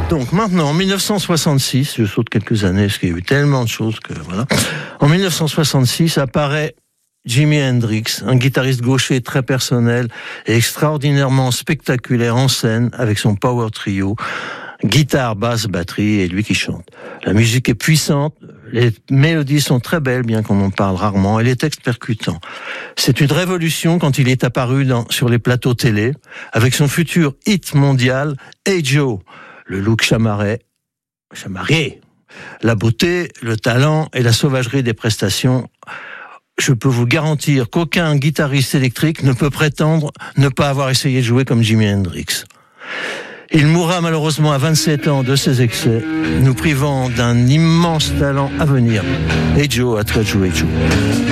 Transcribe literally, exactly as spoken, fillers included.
Donc maintenant, en dix-neuf cent soixante-six, je saute quelques années parce qu'il y a eu tellement de choses que voilà. En dix-neuf cent soixante-six apparaît Jimi Hendrix, un guitariste gaucher très personnel et extraordinairement spectaculaire en scène avec son power trio, guitare, basse, batterie et lui qui chante. La musique est puissante, les mélodies sont très belles bien qu'on en parle rarement et les textes percutants. C'est une révolution quand il est apparu dans, sur les plateaux télé avec son futur hit mondial Hey Joe. Le look chamarré, chamarré, la beauté, le talent et la sauvagerie des prestations. Je peux vous garantir qu'aucun guitariste électrique ne peut prétendre ne pas avoir essayé de jouer comme Jimi Hendrix. Il mourra malheureusement à vingt-sept ans de ses excès, nous privant d'un immense talent à venir. Hey Joe, à toi de jouer, Joe.